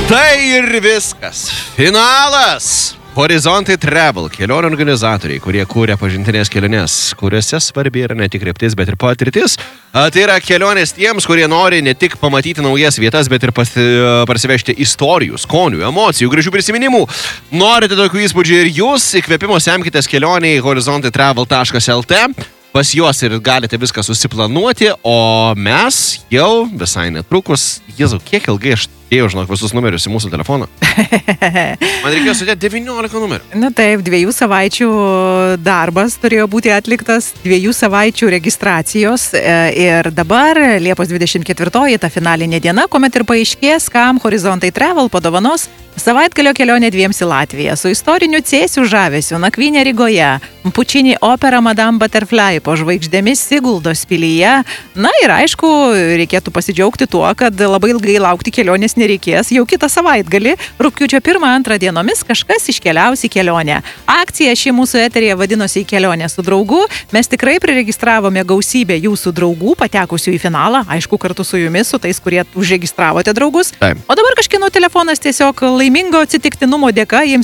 Tai ir viskas. Finalas. Horizontai Travel, kelionių organizatoriai, kurie kūrė pažintinės keliones, kuriuose svarbi yra ne tik kryptis, bet ir patirtis. Tai yra kelionės tiems, kurie nori ne tik pamatyti naujas vietas, bet ir parsivežti istorijų, skonių, emocijų, gražių prisiminimų. Norite tokių įspūdžių ir jūs, įkvėpimo semkitės kelioniai horizontaitravel.lt. Pas juos ir galite viską susiplanuoti, o mes jau visai netrukus, Jėzau, kiek ilgai aš dėjau, žinok, visus numerius į mūsų telefoną. Man reikėjo sudėti 19 numerių. Na taip, 2 savaičių darbas turėjo būti atliktas, 2 savaičių registracijos ir dabar Liepos 24 ta finalinė diena, kuomet ir paaiškės, kam Horizontai Travel padovanos savaitgalio kelionė 2 į Latviją su istoriniu Cėsių žavesiu, nakvynė Rygoje, Pučini opera Madame Butterfly po žvaigždėmis Siguldos pilyje. Na ir aišku, reikėtų pasidžiaugti tuo, kad labai ilgai laukti kelionės nereikės. Jau kitą savaitgalį, rugpjūčio 1-2 dienomis kažkas iškeliaus į kelionę. Akcija ši mūsų eteryje vadinosi į kelionę su draugu. Mes tikrai priregistravome gausybę jūsų draugų, patekusių į finalą, aišku, kartu su jumis, su tais, kurie užregistravote draugus. Taip. O dabar kažkieno telefonas tiesiog laimingo atsitiktinumo dėka jiems